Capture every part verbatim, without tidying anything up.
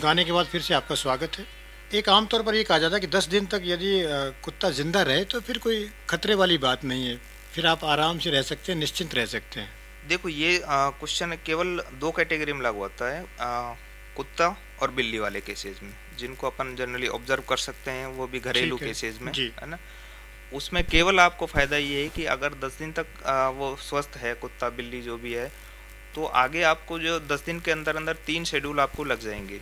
गाने के बाद फिर से आपका स्वागत है। एक आम तौर पर ये कहा जाता है कि दस दिन तक यदि अ, कुत्ता ज़िंदा रहे तो फिर कोई खतरे वाली बात नहीं है। फिर आप आराम से रह सकते हैं, निश्चिंत रह सकते हैं। देखो ये क्वेश्चन केवल दो कैटेगरी में लागू होता है, अ, कुत्ता और बिल्ली वाले केसेस में, जिनको अपन जनरली ऑब्जर्व कर सकते हैं, वो भी घरेलू ठीक है। केसेस में, जी। है ना। उसमें केवल आपको फायदा ये है कि अगर दस दिन तक अ, वो स्वस्थ है, कुत्ता बिल्ली जो भी है, तो आगे आपको जो दस दिन के अंदर अंदर तीन शेड्यूल आपको लग जाएंगे,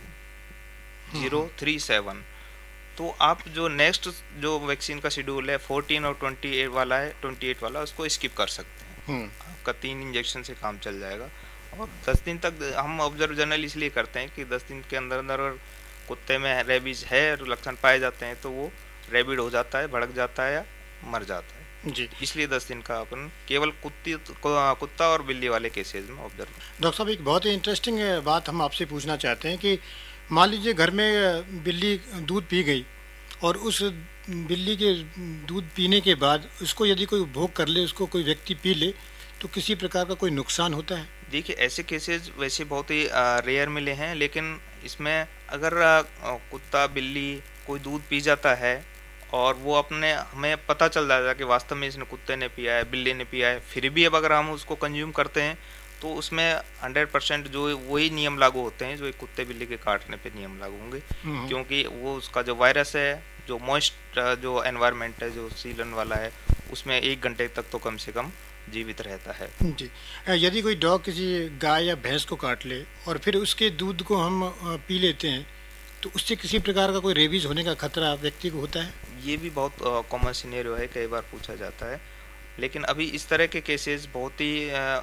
हुँ, जीरो हुँ। Three seven. तो आप जो नेक्स्ट जो वैक्सीन का शेड्यूल है फोर्टीन और ट्वेंटी एट वाला है, ट्वेंटी एट वाला, उसको स्किप कर सकते हैं। हुँ। आपका तीन इंजेक्शन से काम चल जाएगा। और दस दिन तक हम ऑब्जर्व जनरल इसलिए करते हैं कि दस दिन के अंदर अंदर अगर कुत्ते में रेबीज है और लक्षण पाए जाते हैं तो वो रेबिड हो जाता है, भड़क जाता है या मर जाता है। जी। इसलिए दस दिन का अपन केवल कुत्ती कुत्ता और बिल्ली वाले केसेस में ऑब्जर्व। डॉक्टर साहब, एक बहुत ही इंटरेस्टिंग अ, बात हम आपसे पूछना चाहते हैं कि मान लीजिए घर में अ, बिल्ली दूध पी गई और उस बिल्ली के दूध पीने के बाद उसको यदि कोई उपभोग कर ले, उसको कोई व्यक्ति पी ले, तो किसी प्रकार का कोई नुकसान होता है? देखिए ऐसे केसेस वैसे बहुत ही रेयर मिले हैं, लेकिन इसमें अगर अ, कुत्ता बिल्ली कोई दूध पी जाता है और वो अपने हमें पता चल जाता है कि वास्तव में इसने कुत्ते ने पिया है, बिल्ली ने पिया है, फिर भी अब अगर हम उसको कंज्यूम करते हैं तो उसमें हंड्रेड परसेंट जो वही नियम लागू होते हैं जो एक कुत्ते बिल्ली के काटने पे नियम लागू होंगे। हुँ, हुँ। क्योंकि वो उसका जो वायरस है, जो मॉइस्ट जो एनवायरनमेंट है, जो सीलन वाला है, उसमें एक घंटे तक तो कम से कम जीवित रहता है। जी। अ, यदि कोई डॉग किसी गाय या भैंस को काट ले और फिर उसके दूध को हम अ, पी लेते हैं, तो उससे किसी प्रकार का कोई रेबीज़ होने का खतरा व्यक्ति को होता है? ये भी बहुत कॉमन सिनेरियो है, कई बार पूछा जाता है, लेकिन अभी इस तरह के केसेस बहुत ही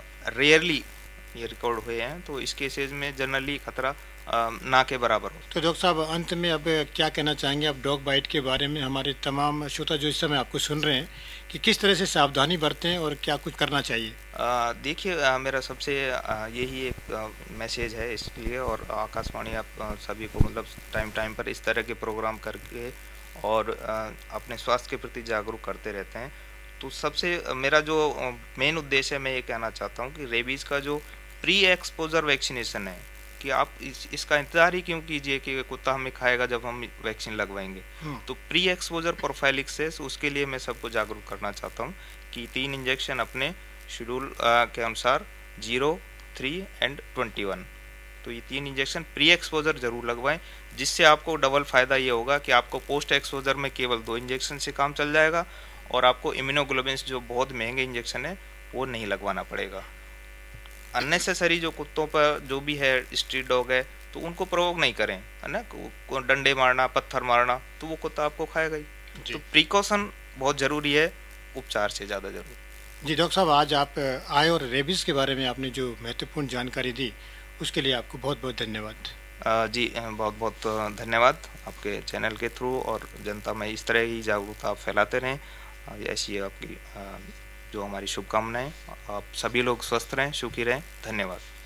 रेयरली ये रिकॉर्ड हुए हैं, तो इस केसेस में जनरली खतरा अ, ना के बराबर हो। तो डॉक्टर साहब, अंत में अब क्या कहना चाहेंगे आप डॉग बाइट के बारे में, हमारे तमाम श्रोता जो इस समय आपको सुन रहे हैं, कि किस तरह से सावधानी बरतें और क्या कुछ करना चाहिए? अ, देखिए अ, मेरा सबसे अ, यही एक मैसेज है इसके लिए, और आकाशवाणी आप अ, सभी को मतलब टाइम टाइम पर इस तरह के प्रोग्राम करके और अ, अपने स्वास्थ्य के प्रति जागरूक करते रहते हैं। तो सबसे अ, मेरा जो मेन उद्देश्य है, मैं ये कहना चाहता हूँ कि रेबीज़ का जो प्री एक्सपोजर वैक्सीनेशन है, कि आप इस, इसका इंतज़ार ही क्यों कीजिए कि कुत्ता हमें खाएगा जब हम वैक्सीन लगवाएंगे। हुँ। तो प्री एक्सपोजर प्रोफाइलिक्स, उसके लिए मैं सबको जागरूक करना चाहता हूँ कि तीन इंजेक्शन अपने शेड्यूल अ, के अनुसार zero three and twenty one, तो ये तीन इंजेक्शन प्री एक्सपोजर जरूर लगवाएं, जिससे आपको डबल फायदा ये होगा कि आपको पोस्ट एक्सपोजर में केवल दो इंजेक्शन से काम चल जाएगा और आपको इम्यूनोग्लोबिन जो बहुत महंगे इंजेक्शन है वो नहीं लगवाना पड़ेगा। अननेसेसरी जो कुत्तों पर जो भी है स्ट्रीट डॉग है, तो उनको प्रोवोक नहीं करें, है ना। को- को डंडे मारना, पत्थर मारना, तो वो कुत्ता आपको खाएगा ही। तो जी। प्रिकॉशन बहुत ज़रूरी है, उपचार से ज़्यादा जरूरी। जी डॉक्टर साहब, आज आप अ, आए और रेबीज़ के बारे में आपने जो महत्वपूर्ण जानकारी दी, उसके लिए आपको बहुत-बहुत धन्यवाद। अ, जी अ, बहुत बहुत अ, धन्यवाद आपके चैनल के थ्रू, और जनता में इस तरह की जागरूकता आप फैलाते रहें। अ, ऐसी आपकी अ, जो हमारी शुभकामनाएं। आप सभी लोग स्वस्थ रहें, सुखी रहें। धन्यवाद।